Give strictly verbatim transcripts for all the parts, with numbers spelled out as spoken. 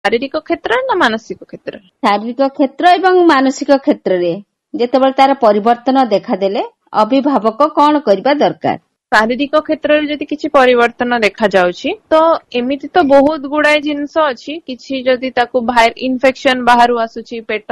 ଶାରୀରିକ କ୍ଷେତ୍ରରେ ନା ମାନସିକ କ୍ଷେତ୍ରରେ? ଶାରୀରିକ କ୍ଷେତ୍ର ଏବଂ ମାନସିକ କ୍ଷେତ୍ରରେ ଯେତେବେଳେ ତାର ପରିବର୍ତ୍ତନ ଦେଖାଦେଲେ ଅଭିଭାବକ କଣ କରିବା ଦରକାର? ଶାରୀରିକ କ୍ଷେତ୍ରରେ ଯଦି କିଛି ପରିବର୍ତ୍ତନ ଦେଖାଯାଉଛି ତ ଏମିତି ତ ବହୁତ ଗୁଡାଏ ଜିନିଷ ଅଛି। କିଛି ଯଦି ତାକୁ ଇନଫେକ୍ସନ ବାହାରୁ ଆସୁଛି, ପେଟ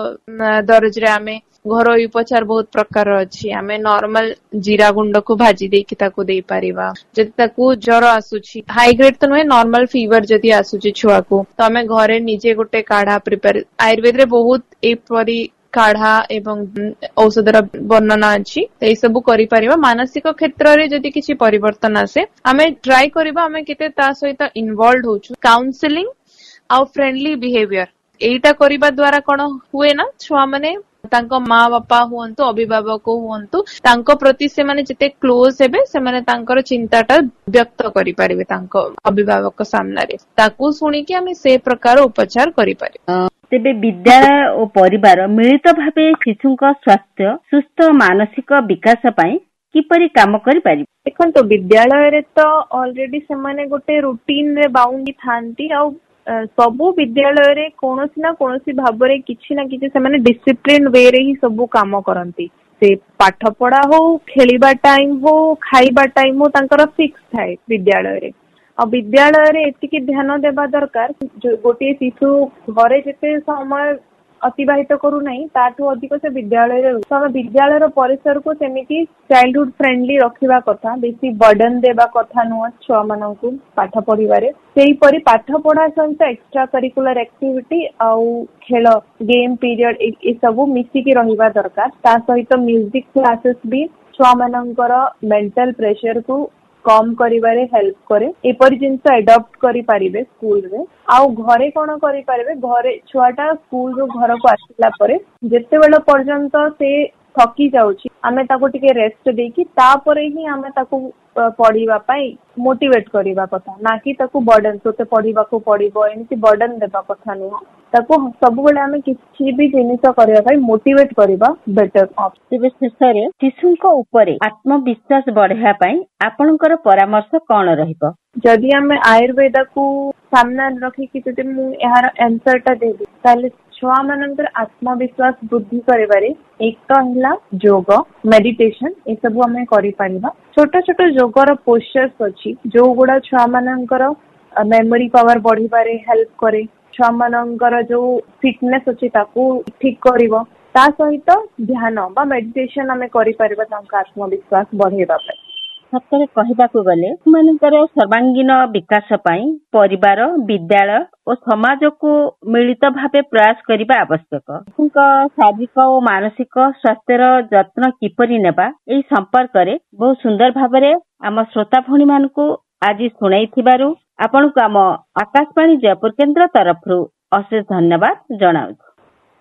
ଦରଜରେ ଆମେ ଘରୋଇ ଉପଚାର ବହୁତ ପ୍ରକାର ଅଛି। ଆମେ ନର୍ମାଲ ଜିରା ଗୁଣ୍ଡକୁ ଭାଜି ଦେଇକି ତାକୁ ଦେଇପାରିବା। ଯଦି ତାକୁ ଜ୍ୱର ଆସୁଛି, ହାଇଗ୍ରେଡ ତ ନୁହେଁ, ନର୍ମାଲ ଫିଭର ଯଦି ଆସୁଛି ଛୁଆକୁ, ତ ଆମେ ଘରେ ନିଜେ ଗୋଟେ କାଢା ପ୍ରିପେୟାର, ଆୟୁର୍ବେଦରେ ବହୁତ ଏପରି କାଢା ଏବଂ ଔଷଧର ବର୍ଣ୍ଣନା ଅଛି, ଏଇ ସବୁ କରିପାରିବା। ମାନସିକ କ୍ଷେତ୍ରରେ ଯଦି କିଛି ପରିବର୍ତ୍ତନ ଆସେ ଆମେ ଟ୍ରାଏ କରିବା ଆମେ କେତେ ତା ସହିତ ଇନଭଲ୍ଭ ହଉଛୁ। କାଉନସିଲିଂ ଆଉ ଫ୍ରେଣ୍ଡଲି ବିହେଭିୟର ଏଇଟା କରିବା ଦ୍ଵାରା କଣ ହୁଏ ନା, ଛୁଆ ମାନେ ତାଙ୍କ ମା ବାପା ହୁଅନ୍ତୁ, ଅଭିଭାବକ ହୁଅନ୍ତୁ, ତାଙ୍କ ପ୍ରତି ସେମାନେ ଯେତେ କ୍ଲୋଜ ହେବେ ସେମାନେ ତାଙ୍କର ଚିନ୍ତାଟା ବ୍ୟକ୍ତ କରିପାରିବେ ତାଙ୍କ ଅଭିଭାବକ ସାମ୍ନାରେ। ତାକୁ ଶୁଣିକି ଆମେ ସେ ପ୍ରକାର ଉପଚାର କରିପାରିବା। ତେବେ ବିଦ୍ୟାଳୟ ଓ ପରିବାର ମିଳିତ ଭାବେ ଶିଶୁଙ୍କ ସ୍ୱାସ୍ଥ୍ୟ, ସୁସ୍ଥ ମାନସିକ ବିକାଶ ପାଇଁ କିପରି କାମ କରିପାରିବେ? ଦେଖନ୍ତୁ, ବିଦ୍ୟାଳୟରେ ତ ଅଲରେଡି ସେମାନେ ଗୋଟେ ରୁଟିନରେ ବାଉଣ୍ଡି ଥାନ୍ତି। ଆଉ ସବୁ ବିଦ୍ୟାଳୟରେ କୌଣସି ନା କୌଣସି ଭାବରେ କିଛି ନା କିଛି ସେମାନେ ଡିସିପ୍ଲିନ ୱେରେ ହିଁ ସବୁ କାମ କରନ୍ତି। ସେ ପାଠ ପଢା ହଉ, ଖେଳିବା ଟାଇମ ହଉ, ଖାଇବା ଟାଇମ ହଉ, ତାଙ୍କର ଫିକ୍ସ ଥାଏ ବିଦ୍ୟାଳୟରେ। ଆଉ ବିଦ୍ୟାଳୟରେ ଏତିକି ଧ୍ୟାନ ଦେବା ଦରକାର, ଗୋଟିଏ ଶିଶୁ ଘରେ ଯେତେ ସମୟ ଅତିବାହିତ କରୁନାହିଁ ତାଠୁ ଅଧିକ ସେ ବିଦ୍ୟାଳୟରେ। ତ ଆମେ ବିଦ୍ୟାଳୟର ପରିସରକୁ ସେମିତି ଚାଇଲ୍ଡହୁଡ ଫ୍ରେଣ୍ଡଲି ରଖିବା କଥା, ବେଶୀ ବର୍ଡନ ଦେବା କଥା ନୁହଁ ଛୁଆ ମାନଙ୍କୁ ପାଠ ପଢିବାରେ। ସେଇପରି ପାଠ ପଢା ସହିତ ଏକ୍ସଟ୍ରା କରିକୁଲାର ଆକ୍ଟିଭିଟି ଆଉ ଖେଳ, ଗେମ୍ ପିରିୟଡ ଏସବୁ ମିଶିକି ରହିବା ଦରକାର। ତା ସହିତ ମ୍ୟୁଜିକ କ୍ଲାसेସ୍ ବି ଛୁଆ ମାନଙ୍କର ମେଣ୍ଟାଲ ପ୍ରେସରକୁ କମ କରିବାରେ ହେଲ୍ପ କରେ। ଏପରି ଜିନିଷ ଆଡପ୍ଟ କରିପାରିବେ ସ୍କୁଲରେ। ଆଉ ଘରେ କଣ କରିପାରିବେ, ଘରେ ଛୁଆଟା ସ୍କୁଲରୁ ଘରକୁ ଆସିଲା ପରେ ଯେତେବେଳେ ପର୍ଯ୍ୟନ୍ତ ସେ ଥକି ଯାଉଛି ଆମେ ତାକୁ ଟିକେ ରେଷ୍ଟ ଦେଇକି ତାପରେ ହିଁ ଆମେ ତାକୁ ପଢିବା ପାଇଁ ମୋଟିଭେଟ କରିବା କଥା, ନା କି ତାକୁ ବର୍ଡନ, ତୋତେ ପଢିବାକୁ ପଡିବ ଏମିତି ବର୍ଡନ ଦେବା କଥା ନୁହଁ। ତାକୁ ସବୁବେଳେ ଆମେ କିଛି ବି ଜିନିଷ କରିବା ପାଇଁ ମୋଟିଭେଟ କରିବା ବେଟର। ତେବେ ଶେଷରେ ଶିଶୁଙ୍କ ଉପରେ ଆତ୍ମବିଶ୍ୱାସ ବଢାଇବା ପାଇଁ ଆପଣଙ୍କର ପରାମର୍ଶ କଣ ରହିବ? ଯଦି ଆମେ ଆୟୁର୍ବେଦକୁ ସାମ୍ନାରେ ରଖିକି ଯଦି ମୁଁ ଏହାର ଆନ୍ସର ଟା ଦେବି, ତାହେଲେ ଛୁଆ ମାନଙ୍କର ଆତ୍ମବିଶ୍ୱାସ ବୃଦ୍ଧି କରିବାରେ ଏକ ହେଲା ଯୋଗ, ମେଡିଟେସନ, ଏସବୁ ଆମେ କରିପାରିବା। ଛୋଟ ଛୋଟ ଯୋଗର ପୋସ୍ଚର୍ସ ଅଛି ଯୋଉ ଗୁଡା ଛୁଆ ମାନଙ୍କର ମେମୋରି ପାୱାର ବଢିବାରେ ହେଲ୍ପ କରେ, ଛୁଆ ମାନଙ୍କର ଯୋଉ ଫିଟନେସ ଅଛି ତାକୁ ଠିକ କରିବ। ତା ସହିତ ଧ୍ୟାନ ବା ମେଡିଟେସନ ଆମେ କରିପାରିବା ତାଙ୍କ ଆତ୍ମବିଶ୍ୱାସ ବଢେଇବା ପାଇଁ। ସତରେ କହିବାକୁ ଗଲେ ସେମାନଙ୍କର ସର୍ବାଙ୍ଗୀନ ବିକାଶ ପାଇଁ ପରିବାର, ବିଦ୍ୟାଳୟ ଓ ସମାଜକୁ ମିଳିତ ଭାବେ ପ୍ରୟାସ କରିବା ଆବଶ୍ୟକ। ଶିଶୁଙ୍କ ଶାରୀରିକ ଓ ମାନସିକ ସ୍ୱାସ୍ଥ୍ୟର ଯତ୍ନ କିପରି ନେବା, ଏହି ସମ୍ପର୍କରେ ବହୁତ ସୁନ୍ଦର ଭାବରେ ଆମ ଶ୍ରୋତା ଭଉଣୀ ମାନଙ୍କୁ ଆଜି ଶୁଣାଇଥିବାରୁ ଆପଣଙ୍କୁ ଆମ ଆକାଶବାଣୀ ଜୟପୁର କେନ୍ଦ୍ର ତରଫରୁ ଅଶେଷ ଧନ୍ୟବାଦ ଜଣାଉଛି।